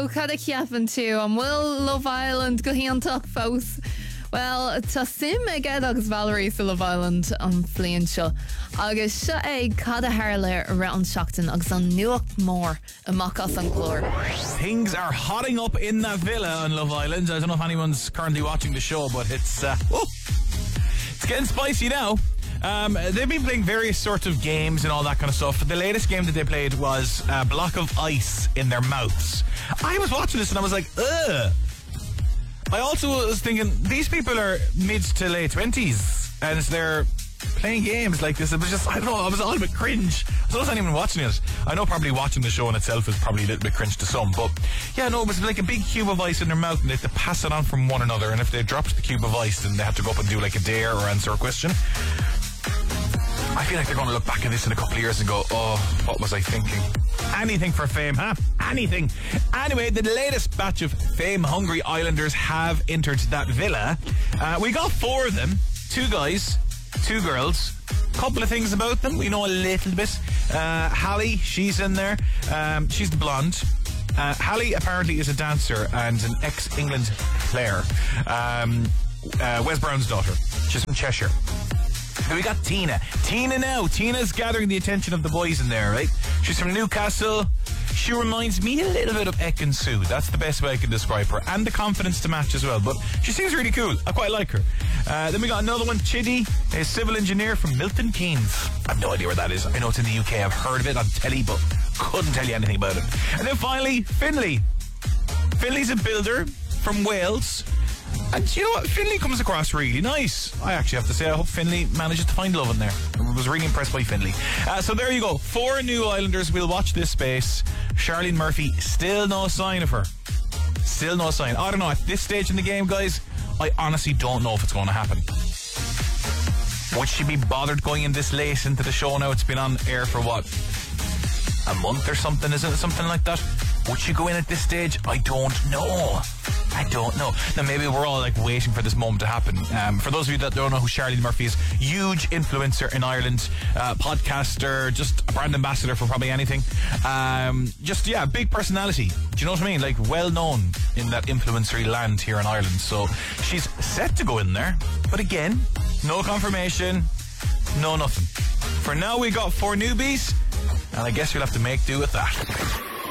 So, cada ceapan tú an bhfuil Love Island go híontach fós. Well, tá sim agad agus Valerie sa Love Island an flion seo. Agus seo é cada hairle around an seachtain agus an nuach mór amach as an chlór. Things are hotting up in that villa on Love Island. I don't know if anyone's currently watching the show, but it's getting spicy now. They've been playing various sorts of games and all that kind of stuff. The latest game that they played was a block of ice in their mouths. I was watching this and I was like, ugh. I also was thinking, these people are mid to late 20s and they're playing games like this. It was just, I don't know, I was all a bit cringe. So I wasn't even watching it. I know probably watching the show in itself is probably a little bit cringe to some, but yeah, no, it was like a big cube of ice in their mouth and they had to pass it on from one another, and if they dropped the cube of ice then they had to go up and do like a dare or answer a question. I feel like they're going to look back at this in a couple of years and go, oh, what was I thinking? Anything for fame, huh? Anything. Anyway, the latest batch of fame-hungry Islanders have entered that villa. We got 4 of them. 2 guys, 2 girls. Couple of things about them. We know a little bit. Hallie, she's in there. She's the blonde. Hallie apparently is a dancer and an ex-England player. Wes Brown's daughter. She's from Cheshire. Then we got Tina. Tina's gathering the attention of the boys in there, right? She's from Newcastle. She reminds me a little bit of Ekin-Su. That's the best way I can describe her. And the confidence to match as well. But she seems really cool. I quite like her. Then we got another one, Chidi, a civil engineer from Milton Keynes. I have no idea where that is. I know it's in the UK. I've heard of it on telly, but couldn't tell you anything about it. And then finally, Finlay. Finlay's a builder from Wales. And you know what? Finlay comes across really nice. I actually have to say, I hope Finlay manages to find love in there. I was really impressed by Finlay. So there you go. 4 new Islanders. We'll watch this space. Charlene Murphy, still no sign of her. Still no sign. I don't know. At this stage in the game, guys, I honestly don't know if it's going to happen. Would she be bothered going in this late into the show now? It's been on air for what? A month or something, isn't it? Something like that. Would she go in at this stage? I don't know. Now maybe we're all like waiting for this moment to happen. For those of you that don't know who Charlene Murphy is, huge influencer in Ireland, podcaster, just a brand ambassador for probably anything. Big personality. Do you know what I mean? Like well known in that influencery land here in Ireland. So she's set to go in there, but again, no confirmation, no nothing. For now, we got 4 newbies, and I guess we'll have to make do with that.